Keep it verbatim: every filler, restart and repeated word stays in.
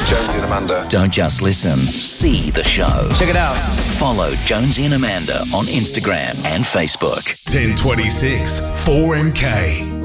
Jonesy and Amanda. Don't just listen, see the show. Check it out. Follow Jonesy and Amanda on Instagram and Facebook. ten twenty-six four M K.